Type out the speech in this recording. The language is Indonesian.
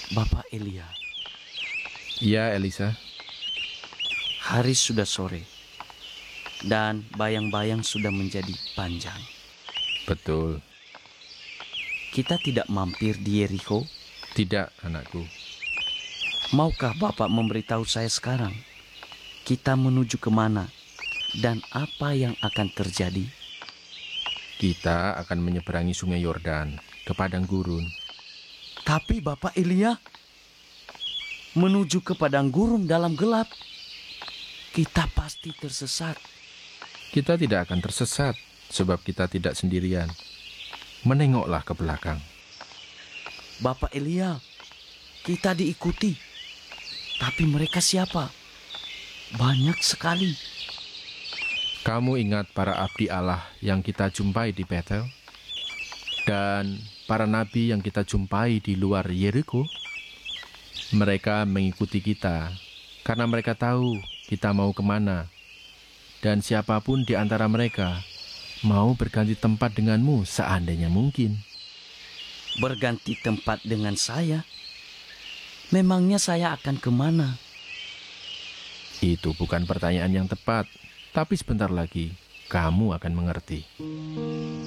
Bapak Elia, Iya, Elisa. hari sudah sore dan bayang-bayang sudah menjadi panjang. Betul. Kita tidak mampir di Yeriko. Tidak, anakku. Maukah Bapak memberitahu saya sekarang kita menuju kemana dan apa yang akan terjadi? Kita akan menyeberangi sungai Yordan ke padang gurun. Tapi Bapak Elia, menuju ke padang gurun dalam gelap, kita pasti tersesat. Kita tidak akan tersesat sebab kita tidak sendirian. Menengoklah ke belakang. Bapak Elia, kita diikuti. Tapi mereka siapa? Banyak sekali. Kamu ingat para abdi Allah yang kita jumpai di Betel? Dan para nabi yang kita jumpai di luar Yeriko? Mereka mengikuti kita karena mereka tahu kita mau kemana. Dan siapapun di antara mereka mau berganti tempat denganmu seandainya mungkin. Berganti tempat dengan saya? Memangnya saya akan kemana? Itu bukan pertanyaan yang tepat, tapi sebentar lagi kamu akan mengerti.